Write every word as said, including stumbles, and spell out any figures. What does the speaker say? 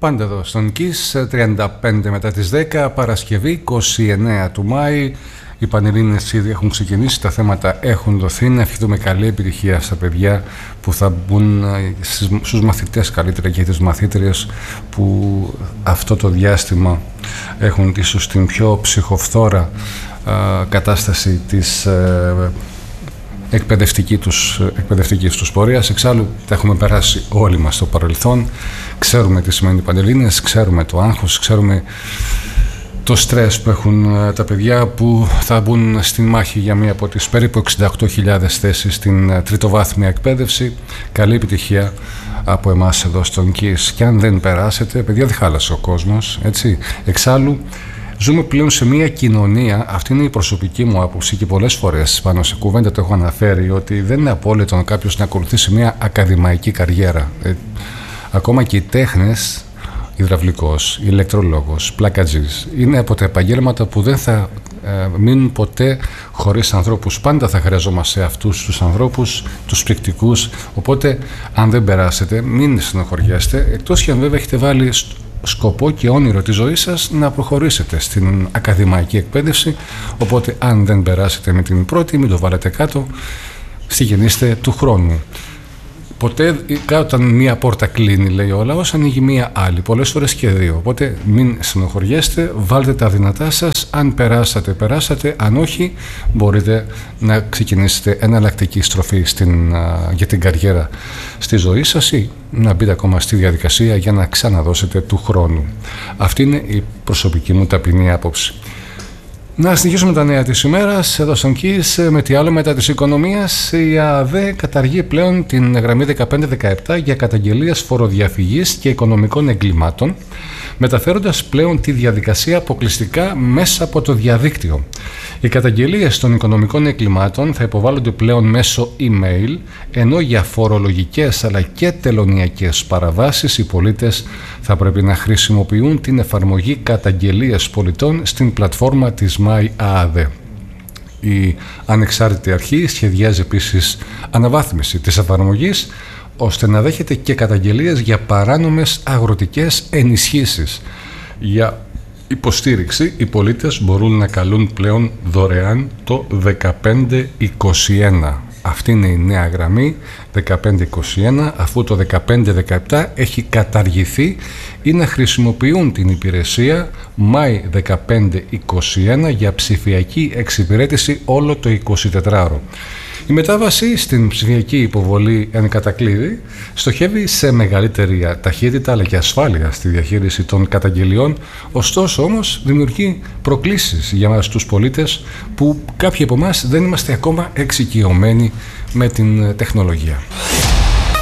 Πάντα εδώ στον Kiss, τριάντα πέντε μετά τις δέκα, Παρασκευή είκοσι εννέα του Μάη. Οι Πανελλήνιες ήδη έχουν ξεκινήσει, τα θέματα έχουν δοθεί. Να ευχηθούμε καλή επιτυχία στα παιδιά που θα μπουν, στους μαθητές καλύτερα και τις μαθήτριες που αυτό το διάστημα έχουν ίσως την πιο ψυχοφθόρα α, κατάσταση της α, εκπαιδευτική τους, εκπαιδευτικής τους πορείας. Εξάλλου τα έχουμε περάσει όλοι μας στο παρελθόν. Ξέρουμε τι σημαίνει Πανελλήνιες, ξέρουμε το άγχος, ξέρουμε το στρες που έχουν τα παιδιά που θα μπουν στην μάχη για μία από τις περίπου εξήντα οκτώ χιλιάδες θέσεις στην τριτοβάθμια εκπαίδευση. Καλή επιτυχία από εμάς εδώ στον Kiss. Και αν δεν περάσετε, παιδιά, δεν χάλασε ο κόσμος, έτσι. Εξάλλου ζούμε πλέον σε μια κοινωνία, αυτή είναι η προσωπική μου άποψη και πολλές φορές πάνω σε κουβέντα το έχω αναφέρει, ότι δεν είναι απόλυτο κάποιος να ακολουθήσει μια ακαδημαϊκή καριέρα. Ε, ακόμα και οι τέχνες, υδραυλικός, ηλεκτρολόγος, πλακατζής, είναι από τα επαγγέλματα που δεν θα ε, μείνουν ποτέ χωρίς ανθρώπους. Πάντα θα χρειαζόμαστε αυτούς τους ανθρώπους, τους πρακτικούς. Οπότε, αν δεν περάσετε, μην στενοχωριέστε, εκτός και αν βέβαια έχετε βάλει σκοπό και όνειρο της ζωής σας να προχωρήσετε στην ακαδημαϊκή εκπαίδευση. Οπότε, αν δεν περάσετε με την πρώτη, μην το βάλετε κάτω, συγγενείστε του χρόνου. Ποτέ, όταν μία πόρτα κλείνει, λέει ο λαός, ανοίγει μία άλλη, πολλές φορές και δύο. Οπότε μην συνοχωριέστε, βάλτε τα δυνατά σας. Αν περάσατε, περάσατε. Αν όχι, μπορείτε να ξεκινήσετε εναλλακτική στροφή στην, για την καριέρα στη ζωή σας ή να μπείτε ακόμα στη διαδικασία για να ξαναδώσετε του χρόνου. Αυτή είναι η προσωπική μου ταπεινή άποψη. Να συνεχίσουμε τα νέα της ημέρας εδώ στον Kiss. Με τι άλλο, μετά της οικονομίας, η ΑΔΕ καταργεί πλέον την γραμμή δεκαπέντε δεκαεπτά για καταγγελίες φοροδιαφυγής και οικονομικών εγκλημάτων, μεταφέροντας πλέον τη διαδικασία αποκλειστικά μέσα από το διαδίκτυο. Οι καταγγελίες των οικονομικών εγκλημάτων θα υποβάλλονται πλέον μέσω email, ενώ για φορολογικές αλλά και τελωνειακές παραβάσεις οι πολίτες θα πρέπει να χρησιμοποιούν την εφαρμογή καταγγελίες πολιτών στην πλατφόρμα της MyADE. Η ανεξάρτητη αρχή σχεδιάζει επίσης αναβάθμιση της εφαρμογής ώστε να δέχεται και καταγγελίες για παράνομες αγροτικές ενισχύσεις. Για υποστήριξη, οι πολίτες μπορούν να καλούν πλέον δωρεάν το δεκαπέντε είκοσι ένα. Αυτή είναι η νέα γραμμή δεκαπέντε είκοσι ένα, αφού το δεκαπέντε δεκαεπτά έχει καταργηθεί, ή να χρησιμοποιούν την υπηρεσία My δεκαπέντε είκοσι ένα για ψηφιακή εξυπηρέτηση όλο το εικοσιτετράωρο. Η μετάβαση στην ψηφιακή υποβολή εν κατακλείδη στοχεύει σε μεγαλύτερη ταχύτητα αλλά και ασφάλεια στη διαχείριση των καταγγελιών, ωστόσο όμως δημιουργεί προκλήσεις για μας τους πολίτες που κάποιοι από εμάς δεν είμαστε ακόμα εξοικειωμένοι με την τεχνολογία.